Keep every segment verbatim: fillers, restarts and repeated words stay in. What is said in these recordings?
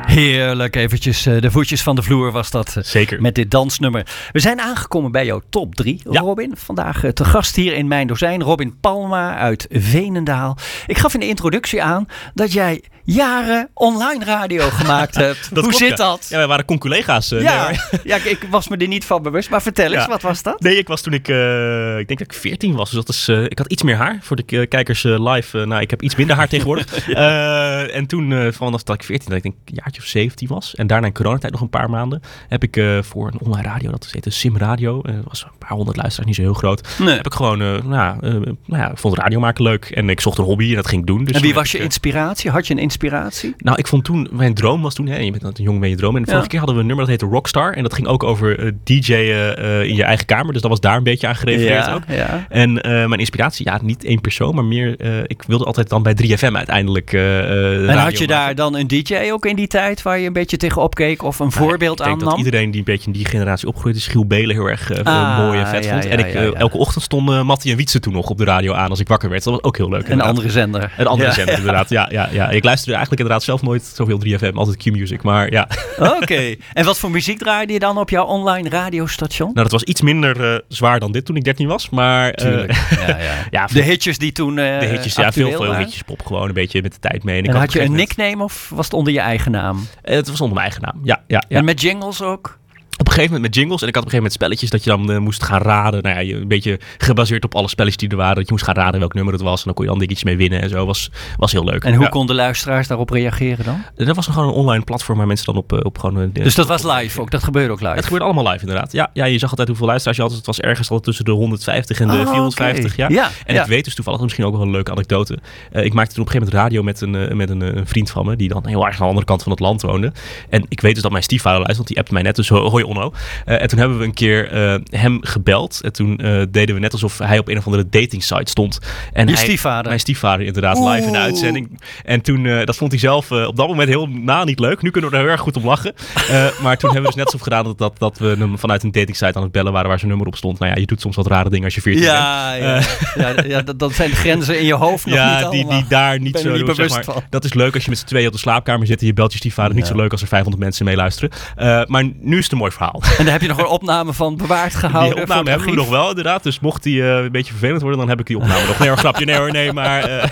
Heerlijk, eventjes uh, de voetjes van de vloer was dat. Uh, Zeker. Met dit dansnummer. We zijn aangekomen bij jouw top drie, ja. Robin. Vandaag uh, te gast hier in Mijn Dozijn. Robin Palma uit Veenendaal. Ik gaf in de introductie aan dat jij jaren online radio gemaakt hebt. Hoe klopt, zit ja. dat? Ja, wij waren conculega's. Uh, ja, nee, ja ik, ik was me er niet van bewust. Maar vertel eens, ja. wat was dat? Nee, ik was toen ik, uh, ik denk dat ik veertien was. Dus dat is, uh, ik had iets meer haar. Voor de uh, kijkers uh, live. Uh, nou, ik heb iets minder haar tegenwoordig. ja. uh, en toen, uh, vanaf dat ik veertien, dat ik denk een jaartje of zeventien was. En daarna in coronatijd nog een paar maanden. Heb ik uh, voor een online radio, dat heette Sim Radio. Uh, dat was een paar honderd luisteraars, niet zo heel groot. Nee. Heb ik gewoon, uh, nou, uh, nou ja, ik vond radio maken leuk. En ik zocht een hobby en dat ging ik doen. Dus en wie was je ik, uh, inspiratie? Had je een inspiratie? Nou, ik vond toen, mijn droom was toen, hè, je bent een jong ben je droom. En de vorige ja. keer hadden we een nummer dat heette Rockstar. En dat ging ook over uh, D J'en uh, in je eigen kamer. Dus dat was daar een beetje aan gerefereerd ja, ook. Ja. En uh, mijn inspiratie, ja, niet één persoon, maar meer, uh, ik wilde altijd dan bij drie F M uiteindelijk uh, En had je daar maken. dan een D J ook in die tijd waar je een beetje tegenop keek of een nou, voorbeeld aan nam? Ik denk dat iedereen die een beetje in die generatie opgegroeid is, Giel Belen heel erg uh, ah, mooi en vet ja, vond. Ja, en ik, uh, ja, ja. elke ochtend stonden uh, Mattie en Wietse toen nog op de radio aan als ik wakker werd. Dat was ook heel leuk. Een inderdaad. andere zender. Een andere ja, zender, ja. inderdaad. Ja, ja, ja. Ik luisterde eigenlijk inderdaad zelf nooit zoveel drie F M, altijd Q-music, maar ja. Oké. Okay. En wat voor muziek draaide je dan op jouw online radiostation? Nou, dat was iets minder uh, zwaar dan dit toen ik dertien was, maar... Uh, ja, ja. ja, de hitjes die toen uh, De hitjes, ja, veel, veel hitjes pop, gewoon een beetje met de tijd mee. En, en ik had je een nickname of was het onder je eigen naam? Uh, het was onder mijn eigen naam, ja. ja, ja. En met jingles ook? Op een gegeven moment met jingles. En ik had op een gegeven moment spelletjes dat je dan uh, moest gaan raden. Nou ja, een beetje gebaseerd op alle spelletjes die er waren. Dat je moest gaan raden welk nummer het was. En dan kon je dan dingetjes mee winnen en zo. Was, was heel leuk. En hoe ja. konden luisteraars daarop reageren dan? Dat was gewoon een online platform waar mensen dan op, uh, op gewoon... Uh, dus dat was live ook? Dat gebeurde ook live? Het gebeurde allemaal live inderdaad. Ja, ja, je zag altijd hoeveel luisteraars je had. Het was ergens altijd tussen de honderdvijftig en de oh, vierhonderdvijftig. Okay. Ja. ja. En ja. ik weet dus toevallig, misschien ook wel een leuke anekdote. Uh, ik maakte toen op een gegeven moment radio met een, uh, met een, uh, een vriend van me. Die dan heel erg aan de andere kant van het land woonde. En ik weet dus dat mijn stiefvader luistert. Want die appte mij net. Dus hoi Onno. Uh, en toen hebben we een keer uh, hem gebeld. En toen uh, deden we net alsof hij op een of andere dating site stond. En Je hij, stiefvader? Mijn stiefvader inderdaad, Oeh. live in de uitzending. En toen, uh, dat vond hij zelf uh, op dat moment heel na niet leuk. Nu kunnen we er heel erg goed om lachen. Uh, maar toen hebben we dus net zo gedaan dat, dat, dat we hem vanuit een dating site aan het bellen waren waar zijn nummer op stond. Nou ja, je doet soms wat rare dingen als je veertien ja, bent. Ja, uh, ja, ja dat, dat zijn de grenzen in je hoofd nog ja, niet allemaal. Ja, die, die daar niet ben zo niet doen, bewust zeg maar. van. Dat is leuk als je met z'n tweeën op de slaapkamer zit en je belt je stiefvader. Ja. Niet zo leuk als er vijfhonderd mensen meeluisteren. Uh, maar nu is het een mooi verhaal. En daar heb je nog een opname van bewaard gehouden. Die opname hebben we nog wel inderdaad. Dus mocht die uh, een beetje vervelend worden, dan heb ik die opname nog. Nee hoor, grapje. Nee hoor, nee, maar... Uh...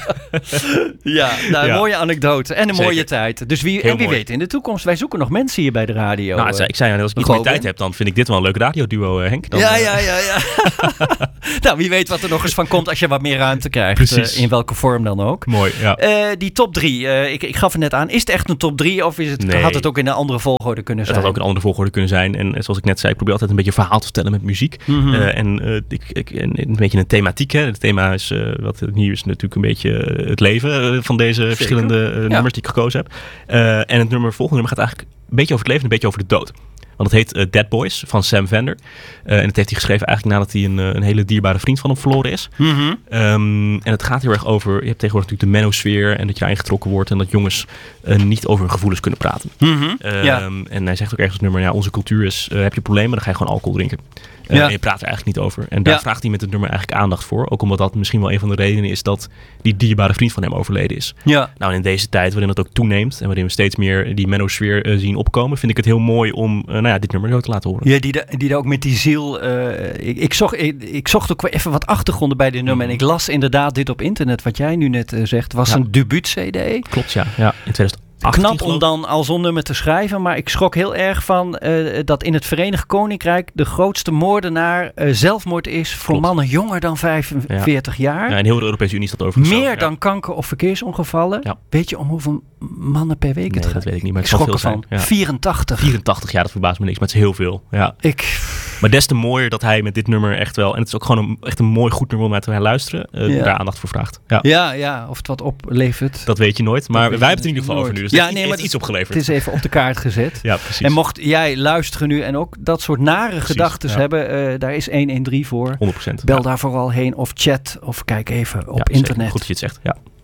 ja, nou, een ja. mooie anekdote. En een Zeker. mooie tijd. Dus wie, Heel en wie mooi. weet in de toekomst. Wij zoeken nog mensen hier bij de radio. Nou, uh, ik zei, als ik iets meer tijd heb, dan vind ik dit wel een leuk radioduo, uh, Henk. Dan, ja, uh... ja, ja, ja. Nou, wie weet wat er nog eens van komt als je wat meer ruimte krijgt. Precies. Uh, in welke vorm dan ook. Mooi, ja. Uh, die top drie. Uh, ik, ik gaf het net aan. Is het echt een top drie? Of is het, nee. had het ook in een andere volgorde kunnen zijn? Het had ook in een andere volgorde kunnen zijn. En zoals ik net zei, ik probeer altijd een beetje een verhaal te vertellen met muziek. Mm-hmm. Uh, en uh, ik, ik, een, een beetje een thematiek. Hè. Het thema is, uh, wat hier is natuurlijk een beetje het leven uh, van deze Zeker. verschillende uh, ja. nummers die ik gekozen heb. Uh, en het nummer, volgende nummer gaat eigenlijk een beetje over het leven en een beetje over de dood. Want het heet uh, Dead Boys van Sam Fender. Uh, en dat heeft hij geschreven eigenlijk nadat hij een, een hele dierbare vriend van hem verloren is. Mm-hmm. Um, en het gaat heel erg over... Je hebt tegenwoordig natuurlijk de manosfeer en dat je erin getrokken wordt en dat jongens uh, niet over hun gevoelens kunnen praten. Mm-hmm. Um, ja. En hij zegt ook ergens het nummer, ja, onze cultuur is, uh, heb je problemen, dan ga je gewoon alcohol drinken. Uh, ja. En je praat er eigenlijk niet over. En daar ja. vraagt hij met het nummer eigenlijk aandacht voor. Ook omdat dat misschien wel een van de redenen is dat die dierbare vriend van hem overleden is. Ja. Nou, in deze tijd waarin dat ook toeneemt en waarin we steeds meer die manosfeer uh, zien opkomen, vind ik het heel mooi om uh, nou ja, dit nummer zo te laten horen. Ja, die, die ook met die ziel... Uh, ik, ik, zocht, ik, ik zocht ook even wat achtergronden bij dit nummer. Mm. En ik las inderdaad dit op internet, wat jij nu net uh, zegt. Was ja. een debuut-C D. Klopt, ja. ja in tweeduizend achttien Knap om dan al zo'n nummer te schrijven, maar ik schrok heel erg van uh, dat in het Verenigd Koninkrijk de grootste moordenaar uh, zelfmoord is voor Klopt. mannen jonger dan vijfenveertig ja. jaar. Ja, in heel de Europese Unie is dat overigens Meer zo, ja. dan kanker- of verkeersongevallen. Ja. Weet je om hoeveel mannen per week nee, het gaat? dat weet ik niet, maar het ik zal schrok veel ervan. zijn. Ja. vierentachtig. vierentachtig, ja, dat verbaast me niks, maar het is heel veel. Ja. Ik... Maar des te mooier dat hij met dit nummer echt wel... En het is ook gewoon een, echt een mooi goed nummer om naar te gaan luisteren. Uh, ja. Daar aandacht voor vraagt. Ja. ja, ja, of het wat oplevert. Dat weet je nooit. Maar wij hebben het in ieder geval over nu. Dus ja, het nee, heeft maar iets opgeleverd. Het is even op de kaart gezet. Ja, precies. En mocht jij luisteren nu en ook dat soort nare gedachten ja. hebben... Uh, daar is honderddertien voor. honderd procent. Bel ja. daar vooral heen of chat of kijk even op ja, internet. Goed dat je het zegt, ja.